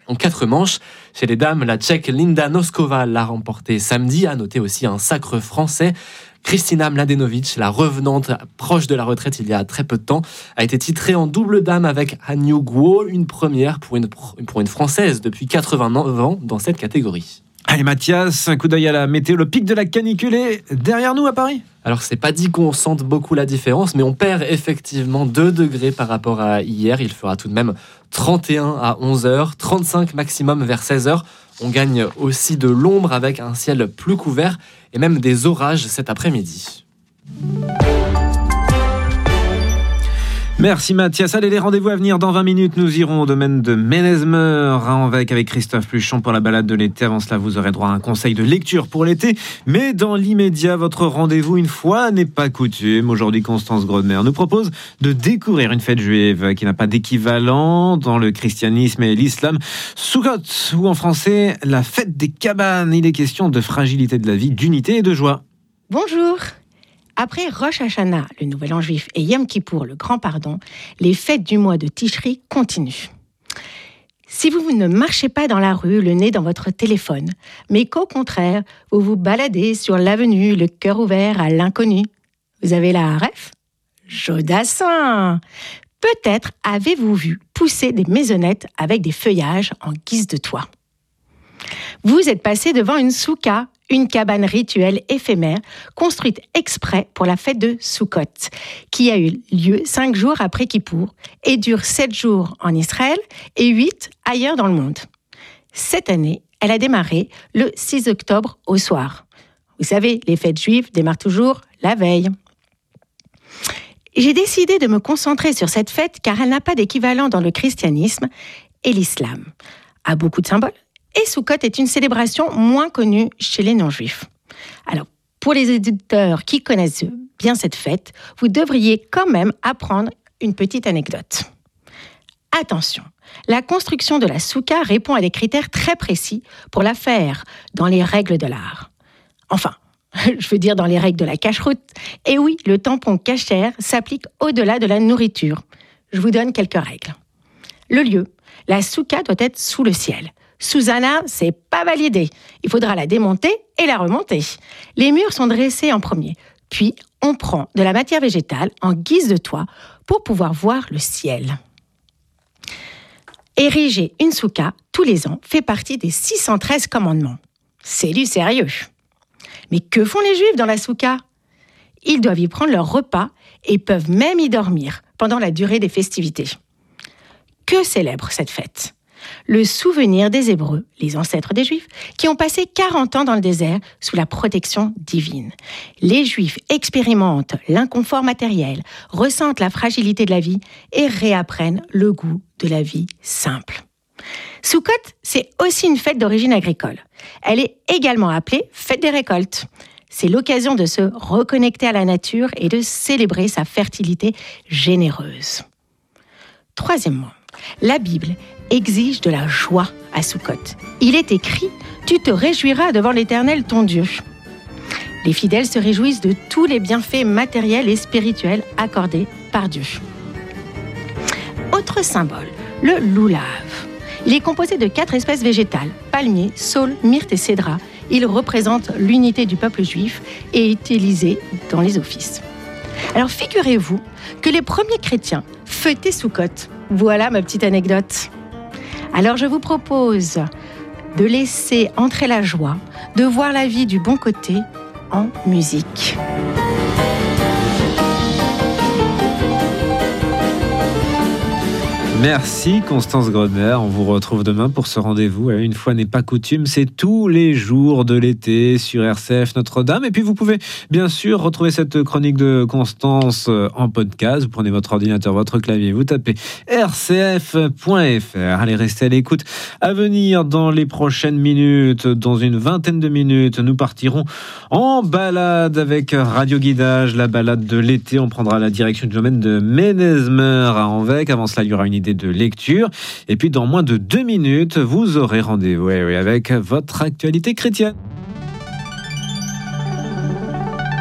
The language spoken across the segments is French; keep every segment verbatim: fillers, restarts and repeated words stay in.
en quatre manches. Chez les dames, la Tchèque Linda Noskova l'a remporté samedi. À noter aussi un sacre français. Kristina Mladenovic, la revenante proche de la retraite il y a très peu de temps, a été titrée en double dame avec Han Yu-guo, une première pour une, pour une Française depuis quatre-vingt-neuf ans dans cette catégorie. Allez Mathias, un coup d'œil à la météo. Le pic de la canicule est derrière nous à Paris. Alors c'est pas dit qu'on sente beaucoup la différence, mais on perd effectivement deux degrés par rapport à hier. Il fera tout de même trente et un à onze heures, trente-cinq maximum vers seize heures. On gagne aussi de l'ombre avec un ciel plus couvert et même des orages cet après-midi. Merci Mathias. Allez, les rendez-vous à venir dans vingt minutes. Nous irons au domaine de Ménezmer avec, avec Christophe Pluchon pour la balade de l'été. Avant cela, vous aurez droit à un conseil de lecture pour l'été. Mais dans l'immédiat, votre rendez-vous une fois n'est pas coutume. Aujourd'hui, Constance Grodner nous propose de découvrir une fête juive qui n'a pas d'équivalent dans le christianisme et l'islam. Sukkot, ou en français, la fête des cabanes. Il est question de fragilité de la vie, d'unité et de joie. Bonjour. Après Rosh Hashanah, le Nouvel An juif, et Yom Kippour, le Grand Pardon, les fêtes du mois de Tishri continuent. Si vous ne marchez pas dans la rue, le nez dans votre téléphone, mais qu'au contraire, vous vous baladez sur l'avenue, le cœur ouvert à l'inconnu, vous avez la ref ? Jodassin ! Peut-être avez-vous vu pousser des maisonnettes avec des feuillages en guise de toit. Vous êtes passé devant une souka, une cabane rituelle éphémère construite exprès pour la fête de Sukkot, qui a eu lieu cinq jours après Kippour et dure sept jours en Israël et huit ailleurs dans le monde. Cette année, elle a démarré le six octobre au soir. Vous savez, les fêtes juives démarrent toujours la veille. J'ai décidé de me concentrer sur cette fête car elle n'a pas d'équivalent dans le christianisme et l'islam. A beaucoup de symboles. Et Sukkot est une célébration moins connue chez les non-juifs. Alors, pour les éditeurs qui connaissent bien cette fête, vous devriez quand même apprendre une petite anecdote. Attention, la construction de la souka répond à des critères très précis pour la faire dans les règles de l'art. Enfin, je veux dire dans les règles de la cacheroute. Et oui, le tampon kasher s'applique au-delà de la nourriture. Je vous donne quelques règles. Le lieu, la souka doit être sous le ciel. Susanna, c'est pas validé. Il faudra la démonter et la remonter. Les murs sont dressés en premier. Puis, on prend de la matière végétale en guise de toit pour pouvoir voir le ciel. Ériger une souka tous les ans fait partie des six cent treize commandements. C'est du sérieux. Mais que font les Juifs dans la souka ? Ils doivent y prendre leur repas et peuvent même y dormir pendant la durée des festivités. Que célèbre cette fête ? Le souvenir des Hébreux, les ancêtres des Juifs, qui ont passé quarante ans dans le désert sous la protection divine. Les Juifs expérimentent l'inconfort matériel, ressentent la fragilité de la vie et réapprennent le goût de la vie simple. Sukkot, c'est aussi une fête d'origine agricole. Elle est également appelée fête des récoltes. C'est l'occasion de se reconnecter à la nature et de célébrer sa fertilité généreuse. Troisièmement, la Bible exige de la joie à Sukkot. Il est écrit « Tu te réjouiras devant l'Éternel ton Dieu ». Les fidèles se réjouissent de tous les bienfaits matériels et spirituels accordés par Dieu. Autre symbole, le loulav. Il est composé de quatre espèces végétales, palmier, saule, myrte et cédra. Il représente l'unité du peuple juif et est utilisé dans les offices. Alors figurez-vous que les premiers chrétiens fêtaient Sukkot. Voilà ma petite anecdote. Alors je vous propose de laisser entrer la joie, de voir la vie du bon côté en musique. Merci Constance Grodner, on vous retrouve demain pour ce rendez-vous. Une fois n'est pas coutume, c'est tous les jours de l'été sur R C F Notre-Dame. Et puis vous pouvez bien sûr retrouver cette chronique de Constance en podcast. Vous prenez votre ordinateur, votre clavier, vous tapez r c f point f r. Allez, restez à l'écoute. À venir dans les prochaines minutes, dans une vingtaine de minutes, nous partirons en balade avec Radio Guidage, la balade de l'été. On prendra la direction du domaine de Ménezmer à Anvec. Avant cela, il y aura une idée de lecture. Et puis, dans moins de deux minutes, vous aurez rendez-vous oui, oui, avec votre actualité chrétienne.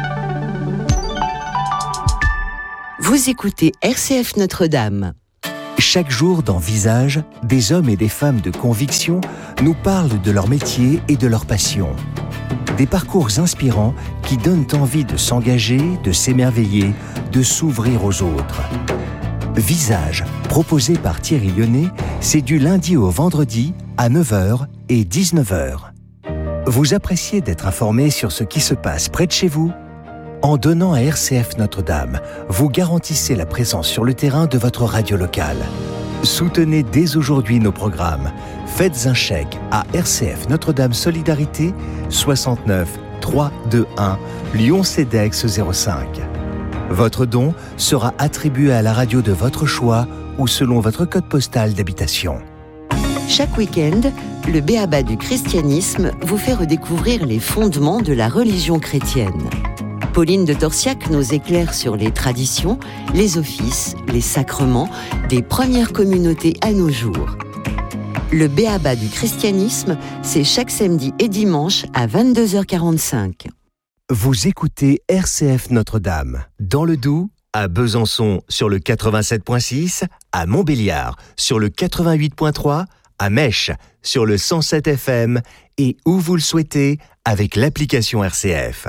Vous écoutez R C F Notre-Dame. Chaque jour dans Visage, des hommes et des femmes de conviction nous parlent de leur métier et de leur passion. Des parcours inspirants qui donnent envie de s'engager, de s'émerveiller, de s'ouvrir aux autres. Visage, proposé par Thierry Lyonnais, c'est du lundi au vendredi à neuf heures et dix-neuf heures. Vous appréciez d'être informé sur ce qui se passe près de chez vous ? En donnant à R C F Notre-Dame, vous garantissez la présence sur le terrain de votre radio locale. Soutenez dès aujourd'hui nos programmes. Faites un chèque à R C F Notre-Dame Solidarité soixante-neuf trois cent vingt-et-un Lyon Cedex zéro cinq. Votre don sera attribué à la radio de votre choix ou selon votre code postal d'habitation. Chaque week-end, le B A B A du christianisme vous fait redécouvrir les fondements de la religion chrétienne. Pauline de Torsiac nous éclaire sur les traditions, les offices, les sacrements des premières communautés à nos jours. Le B A B A du christianisme, c'est chaque samedi et dimanche à vingt-deux heures quarante-cinq. Vous écoutez R C F Notre-Dame, dans le Doubs, à Besançon sur le quatre-vingt-sept virgule six, à Montbéliard sur le quatre-vingt-huit virgule trois, à Mèche sur le cent sept F M et où vous le souhaitez avec l'application R C F.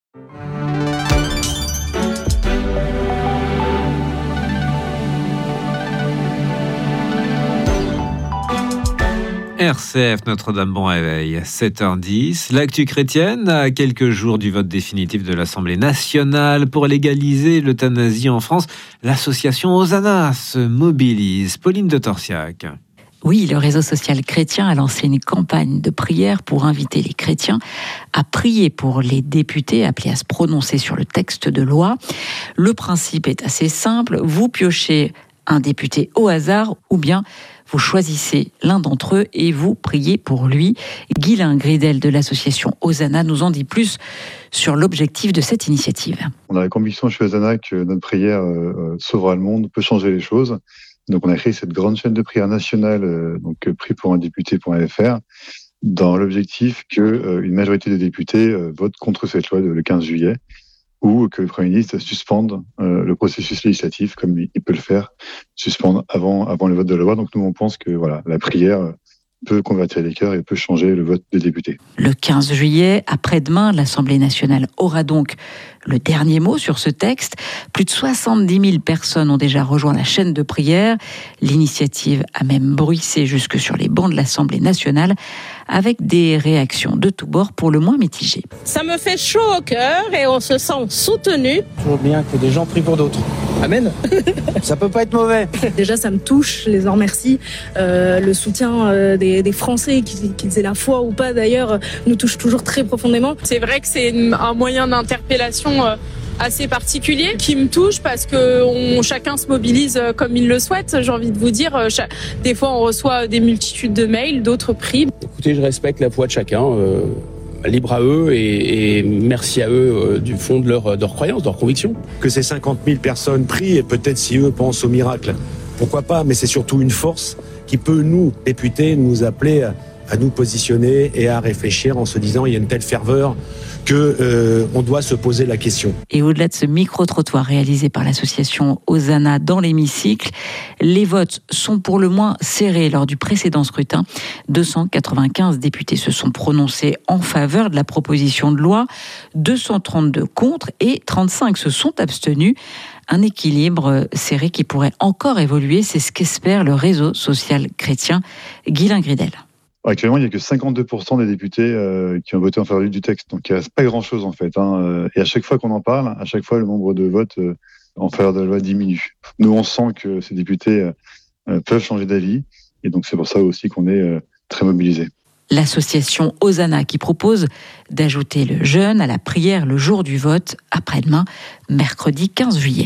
R C F Notre-Dame, bon réveil, sept heures dix. L'actu chrétienne, à quelques jours du vote définitif de l'Assemblée nationale pour légaliser l'euthanasie en France, l'association Hosanna se mobilise. Pauline de Torsiac. Oui, le réseau social chrétien a lancé une campagne de prière pour inviter les chrétiens à prier pour les députés appelés à se prononcer sur le texte de loi. Le principe est assez simple, vous piochez un député au hasard ou bien vous choisissez l'un d'entre eux et vous priez pour lui. Guylain Gridel de l'association Hosanna nous en dit plus sur l'objectif de cette initiative. On a la conviction chez Hosanna que notre prière euh, sauvera le monde, peut changer les choses. Donc on a créé cette grande chaîne de prière nationale, euh, donc prie pour un député point F R, dans l'objectif qu'une euh, majorité des députés euh, votent contre cette loi de, le quinze juillet, ou que le Premier ministre suspende euh, le processus législatif, comme il, il peut le faire, suspendre avant, avant le vote de la loi. Donc nous, on pense que voilà, la prière peut convertir les cœurs et peut changer le vote des députés. Le quinze juillet, après-demain, l'Assemblée nationale aura donc le dernier mot sur ce texte. Plus de soixante-dix mille personnes ont déjà rejoint la chaîne de prière. L'initiative a même bruissé jusque sur les bancs de l'Assemblée nationale, avec des réactions de tous bords pour le moins mitigées. Ça me fait chaud au cœur et on se sent soutenu. Toujours bien que des gens prient pour d'autres. Amen. Ça peut pas être mauvais. Déjà, ça me touche, je les en remercie. Euh, le soutien euh, des, des Français, qu'ils, qu'ils aient la foi ou pas d'ailleurs, nous touche toujours très profondément. C'est vrai que c'est un moyen d'interpellation euh, assez particulier qui me touche parce que on, chacun se mobilise comme il le souhaite. J'ai envie de vous dire, chaque, des fois on reçoit des multitudes de mails, d'autres prient. Écoutez, je respecte la foi de chacun. Euh... Libre à eux et, et merci à eux euh, du fond de leur, de leur croyance, de leur conviction. Que ces cinquante mille personnes prient et peut-être si eux pensent au miracle, pourquoi pas, mais c'est surtout une force qui peut nous, députés, nous appeler à, à nous positionner et à réfléchir en se disant il y a une telle ferveur qu'on euh, doit se poser la question. Et au-delà de ce micro-trottoir réalisé par l'association Hosanna dans l'hémicycle, les votes sont pour le moins serrés lors du précédent scrutin. deux cent quatre-vingt-quinze députés se sont prononcés en faveur de la proposition de loi, deux cent trente-deux contre et trente-cinq se sont abstenus. Un équilibre serré qui pourrait encore évoluer, c'est ce qu'espère le réseau social chrétien. Guylain Gridel. Actuellement, il n'y a que cinquante-deux pour cent des députés euh, qui ont voté en faveur du texte. Donc, il ne reste pas grand-chose, en fait. Hein. Et à chaque fois qu'on en parle, à chaque fois, le nombre de votes euh, en faveur de la loi diminue. Nous, on sent que ces députés euh, peuvent changer d'avis. Et donc, c'est pour ça aussi qu'on est euh, très mobilisés. L'association Hosanna qui propose d'ajouter le jeûne à la prière le jour du vote, après-demain, mercredi quinze juillet.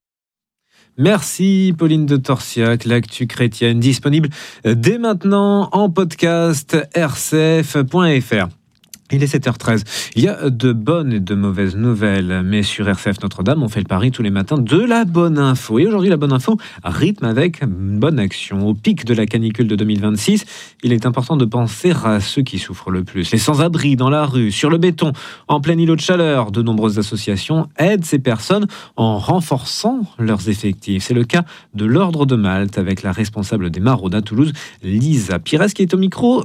Merci Pauline de Torsiac, l'actu chrétienne disponible dès maintenant en podcast r c f point f r. Il est sept heures treize. Il y a de bonnes et de mauvaises nouvelles, mais sur R C F Notre-Dame, on fait le pari tous les matins de la bonne info. Et aujourd'hui, la bonne info rythme avec une bonne action. Au pic de la canicule de deux mille vingt-six, il est important de penser à ceux qui souffrent le plus. Les sans-abri dans la rue, sur le béton, en plein îlot de chaleur. De nombreuses associations aident ces personnes en renforçant leurs effectifs. C'est le cas de l'Ordre de Malte avec la responsable des maraudes à Toulouse, Lisa Pires, qui est au micro